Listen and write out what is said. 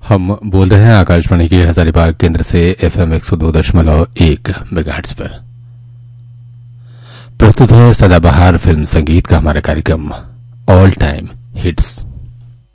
हम बोल रहे हैं आकाशवाणी के हजारीबाग केंद्र से FM 102.1 मेगाहर्ट्ज पर। प्रस्तुत है सदाबहार फिल्म संगीत का हमारा कार्यक्रम ऑल टाइम हिट्स।